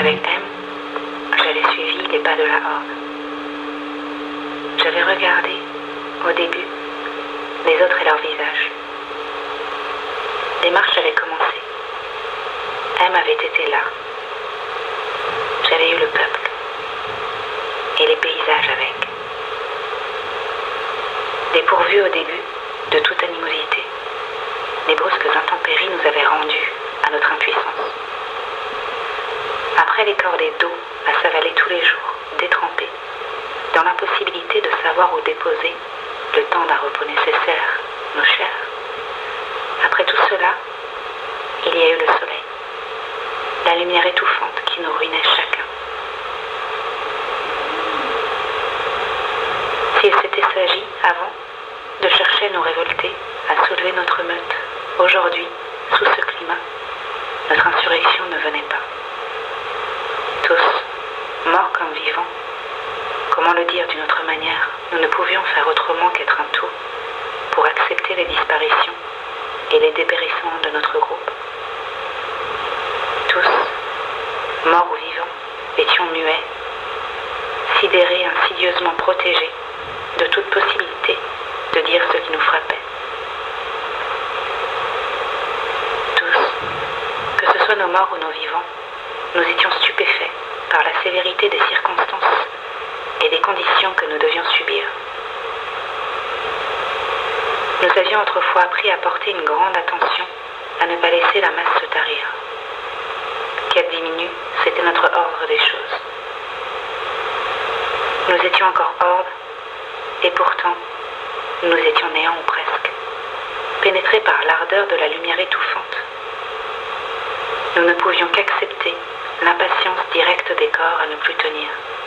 Avec M, j'avais suivi les pas de la horde. J'avais regardé, au début, les autres et leurs visages. Les marches avaient commencé. M avait été là. J'avais eu le peuple. Et les paysages avec. Dépourvus au début de toute animosité, les brusques intempéries nous avaient rendus à notre impuissance. Après les cordées d'eau à s'avaler tous les jours, détrempés, dans l'impossibilité de savoir où déposer le temps d'un repos nécessaire, nos chairs, après tout cela, il y a eu le soleil, la lumière étouffante qui nous ruinait chacun. S'il s'était s'agi, avant, de chercher à nous révolter, à soulever notre meute, aujourd'hui, sous ce climat, notre insurrection ne venait pas. Tous, morts comme vivants, comment le dire d'une autre manière, nous ne pouvions faire autrement qu'être un tout pour accepter les disparitions et les dépérissements de notre groupe. Tous, morts ou vivants, étions muets, sidérés, insidieusement protégés de toute possibilité de dire ce qui nous frappait. Tous, que ce soit nos morts ou nos vivants, nous étions stupéfaits par la sévérité des circonstances et des conditions que nous devions subir. Nous avions autrefois appris à porter une grande attention à ne pas laisser la masse se tarir. Qu'elle diminue, c'était notre ordre des choses. Nous étions encore horde, et pourtant, nous étions néants ou presque, pénétrés par l'ardeur de la lumière étouffante. Nous ne pouvions qu'accepter l'impatience directe des corps à ne plus tenir.